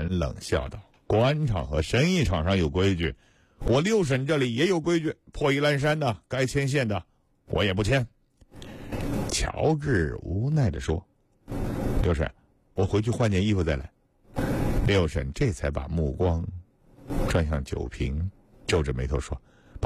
人冷笑道：“公安场和生意场上有规矩，我六婶这里也有规矩，破衣烂衫的，该牵线的，我也不牵。”乔治无奈地说：“六婶，我回去换件衣服再来。”六婶这才把目光转向酒瓶，皱着眉头说：“